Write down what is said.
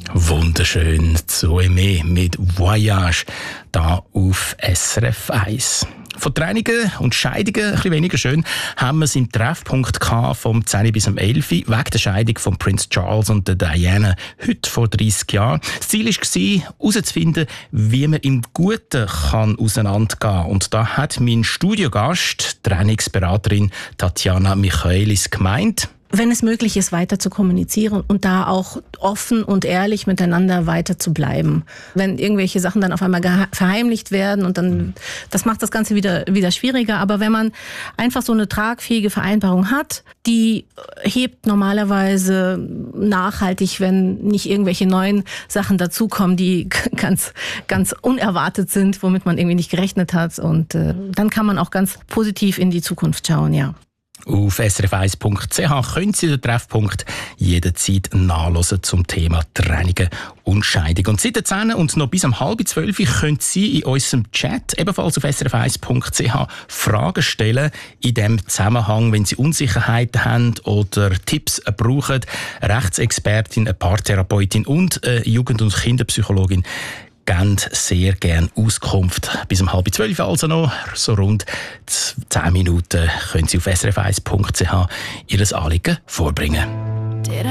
Wunderschön, Zoe mit Voyage, da auf SRF 1. Von Trennungen und Scheidungen, ein bisschen weniger schön, haben wir es im Treffpunkt vom 10 bis 11 wegen der Scheidung von Prince Charles und der Diana heute vor 30 Jahren. Das Ziel war, herauszufinden, wie man im Guten auseinandergehen kann. Und da hat mein Studiogast, Trennungsberaterin Tatjana Michaelis, gemeint, wenn es möglich ist, weiter zu kommunizieren und da auch offen und ehrlich miteinander weiter zu bleiben. Wenn irgendwelche Sachen dann auf einmal verheimlicht werden und dann, das macht das Ganze wieder schwieriger. Aber wenn man einfach so eine tragfähige Vereinbarung hat, die hebt normalerweise nachhaltig, wenn nicht irgendwelche neuen Sachen dazukommen, die ganz unerwartet sind, womit man irgendwie nicht gerechnet hat. Und dann kann man auch ganz positiv in die Zukunft schauen, ja. Auf srf1.ch können Sie den Treffpunkt jederzeit nachhören zum Thema Trennungen und Scheidung. Und seit 10 und noch bis um 11:30 können Sie in unserem Chat, ebenfalls auf srf1.ch, Fragen stellen. In dem Zusammenhang, wenn Sie Unsicherheiten haben oder Tipps brauchen, Rechtsexpertin, eine Paartherapeutin und eine Jugend- und Kinderpsychologin geben sehr gerne Auskunft. Bis um 11:30 also noch, so rund 10 Minuten, können Sie auf srf1.ch Ihr Anliegen vorbringen.